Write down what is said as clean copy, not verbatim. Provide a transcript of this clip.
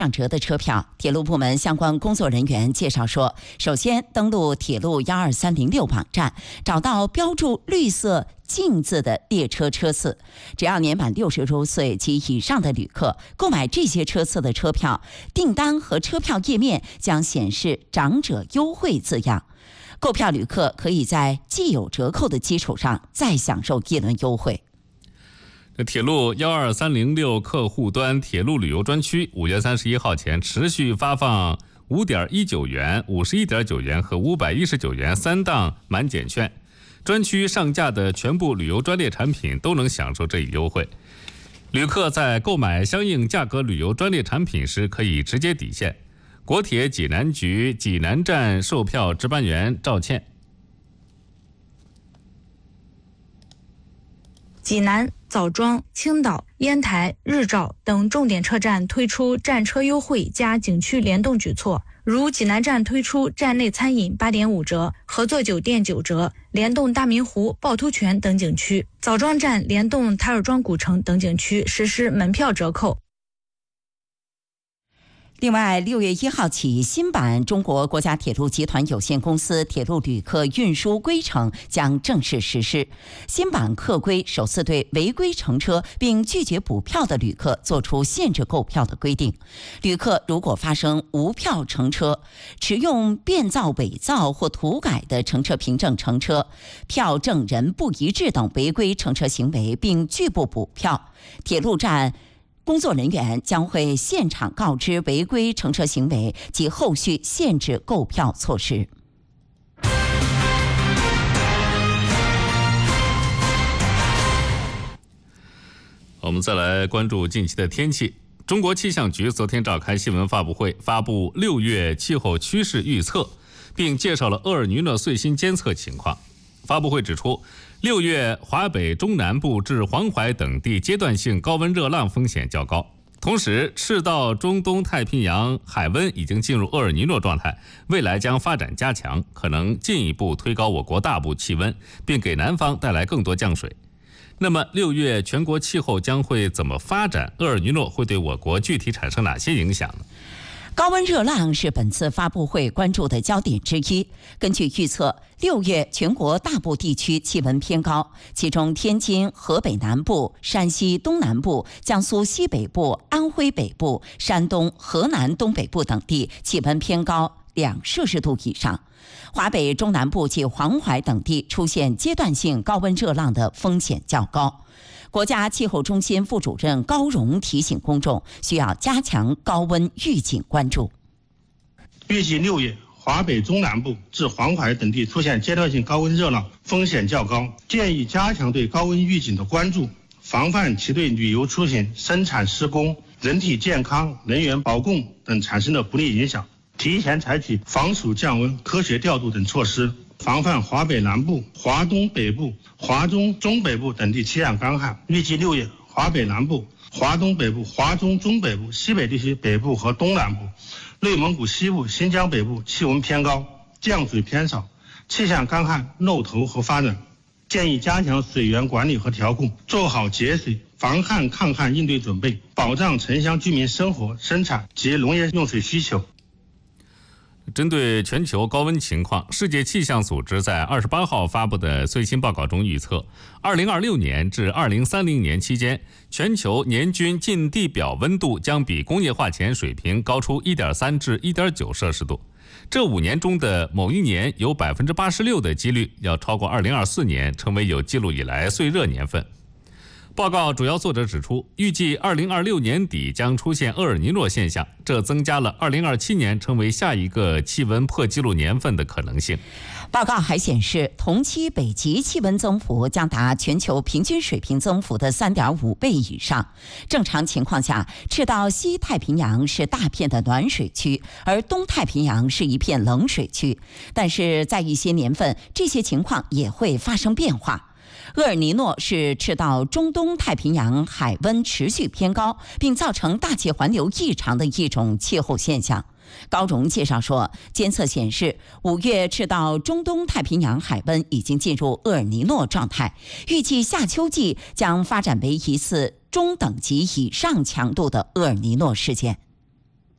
上折的车票，铁路部门相关工作人员介绍说，首先登录铁路12306网站，找到标注绿色镜字的列车车次，只要年满60周岁及以上的旅客购买这些车次的车票，订单和车票页面将显示长者优惠字样。购票旅客可以在既有折扣的基础上再享受一轮优惠。 铁路12306客户端铁路旅游专区5月31号前持续发放5.19元、51.9元和519元3档满减券，专区上架的全部旅游专列产品都能享受这一优惠。旅客在购买相应价格旅游专列产品时，可以直接抵现。国铁济南局济南站售票值班员赵倩。 济南、枣庄、青岛、烟台、日照等重点车站推出站车优惠加景区联动举措，如济南站推出站内餐饮8.5折、合作酒店9折，联动大明湖、趵突泉等景区；枣庄站联动台儿庄古城等景区实施门票折扣。 另外，6月1号起，新版中国国家铁路集团有限公司铁路旅客运输规程将正式实施。新版客规首次对违规乘车并拒绝补票的旅客作出限制购票的规定。旅客如果发生无票乘车、持用变造、伪造或涂改的乘车凭证乘车、票证人不一致等违规乘车行为，并拒不补票，铁路站工作人员将会现场告知违规乘车行为及后续限制购票措施。 我们再来关注近期的天气。中国气象局昨天召开新闻发布会，发布6月气候趋势预测，并介绍了厄尔尼诺最新监测情况。发布会指出，6月华北中南部至黄淮等地阶段性高温热浪风险较高，同时赤道中东太平洋海温已经进入厄尔尼诺状态，未来将发展加强，可能进一步推高我国大部气温，并给南方带来更多降水。那么6月全国气候将会怎么发展？厄尔尼诺会对我国具体产生哪些影响呢？ 高温热浪是本次发布会关注的焦点之一。根据预测，6月全国大部地区气温偏高，其中天津、河北南部、山西东南部、江苏西北部、安徽北部、山东、河南东北部等地气温偏高2摄氏度以上。华北中南部及黄淮等地出现阶段性高温热浪的风险较高。国家气候中心副主任高荣提醒公众，需要加强高温预警关注。 预计6月华北中南部至黄淮等地出现阶段性高温热浪，风险较高，建议加强对高温预警的关注，防范其对旅游出行、生产施工、人体健康、能源保供等产生的不利影响，提前采取防暑降温、科学调度等措施，防范华北南部、华东北部、华中中北部等地气象干旱。预计6月华北南部、华东北部、华中中北部、西北地区北部和东南部、内蒙古西部、新疆北部气温偏高，降水偏少，气象干旱露头和发展。建议加强水源管理和调控，做好节水、防旱抗旱应对准备，保障城乡居民生活、生产及农业用水需求。 针对全球高温情况，世界气象组织在28号发布的最新报告中预测，2026年至2030年期间，全球年均近地表温度将比工业化前水平高出1.3至1.9摄氏度。这5年中的某一年有86%的几率要超过2024年，成为有记录以来最热年份。报告主要作者指出，预计2026年底将出现厄尔尼诺现象，这增加了2027年成为下一个气温破纪录年份的可能性。 报告还显示，同期北极气温增幅将达全球平均水平增幅的3.5倍以上。正常情况下，赤道西太平洋是大片的暖水区，而东太平洋是一片冷水区。但是在一些年份，这些情况也会发生变化。厄尔尼诺是赤道中东太平洋海温持续偏高，并造成大气环流异常的一种气候现象。高荣介绍说，监测显示5月赤道中东太平洋海温已经进入厄尔尼诺状态，预计夏秋季将发展为一次中等级以上强度的厄尔尼诺事件。